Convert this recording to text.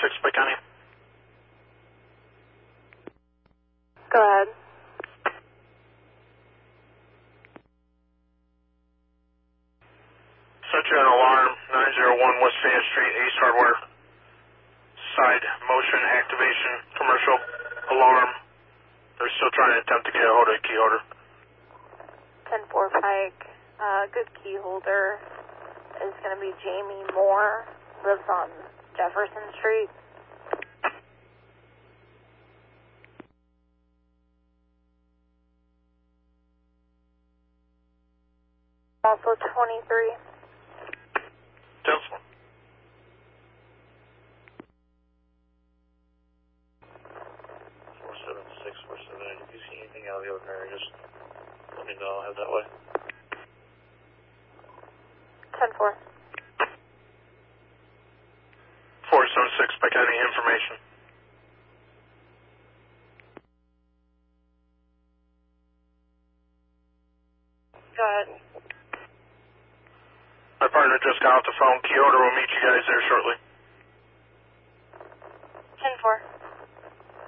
6 by County. Go ahead. Sent you an alarm, 901 West Fayette Street, Ace Hardware. Side motion activation, commercial alarm. They're still trying to attempt to get a hold of the key holder. 10-4 Pike. Good key holder is going to be Jamie Moore. Lives on Jefferson Street. Also 23. Cancel. 476, 478. If you see anything out of the ordinary, just let me know. I'll head that way. 10-4. 476 by County information. Go ahead. My partner just got off the phone. Key holder will meet you guys there shortly. 10-4.